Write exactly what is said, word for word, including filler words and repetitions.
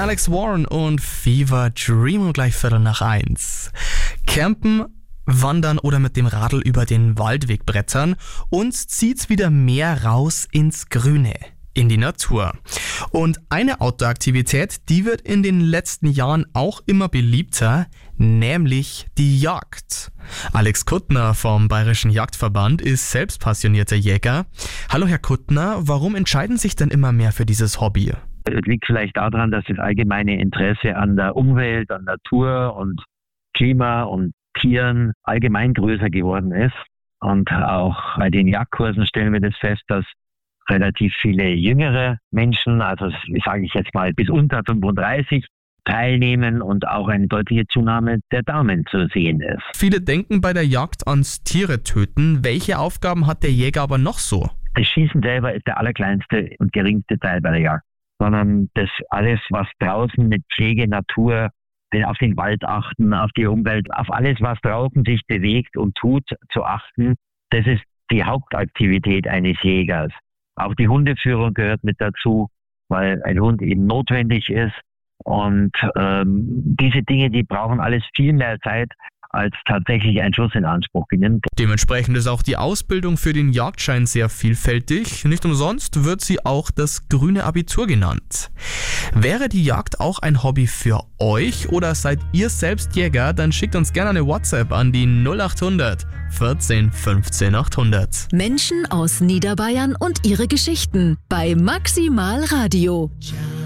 Alex Warren und Fever Dream um gleich Viertel nach eins. Campen, wandern oder mit dem Radl über den Waldweg brettern. Uns zieht's wieder mehr raus ins Grüne, in die Natur. Und eine Outdoor-Aktivität, die wird in den letzten Jahren auch immer beliebter, nämlich die Jagd. Alex Kuttner vom Bayerischen Jagdverband ist selbst passionierter Jäger. Hallo Herr Kuttner, warum entscheiden sich denn immer mehr für dieses Hobby? Es liegt vielleicht daran, dass das allgemeine Interesse an der Umwelt, an Natur und Klima und Tieren allgemein größer geworden ist. Und auch bei den Jagdkursen stellen wir das fest, dass relativ viele jüngere Menschen, also sage ich jetzt mal bis unter fünfunddreißig, teilnehmen und auch eine deutliche Zunahme der Damen zu sehen ist. Viele denken bei der Jagd ans Tiere töten. Welche Aufgaben hat der Jäger aber noch so? Das Schießen selber ist der allerkleinste und geringste Teil bei der Jagd, sondern das alles, was draußen mit Pflege, Natur, auf den Wald achten, auf die Umwelt, auf alles, was draußen sich bewegt und tut, zu achten, das ist die Hauptaktivität eines Jägers. Auch die Hundeführung gehört mit dazu, weil ein Hund eben notwendig ist. Und ähm, diese Dinge, die brauchen alles viel mehr Zeit, als tatsächlich ein Schuss in Anspruch nimmt. Dementsprechend ist auch die Ausbildung für den Jagdschein sehr vielfältig. Nicht umsonst wird sie auch das grüne Abitur genannt. Wäre die Jagd auch ein Hobby für euch oder seid ihr selbst Jäger? Dann schickt uns gerne eine WhatsApp an die null acht hundert vierzehn fünfzehn achthundert. Menschen aus Niederbayern und ihre Geschichten bei Maximal Radio.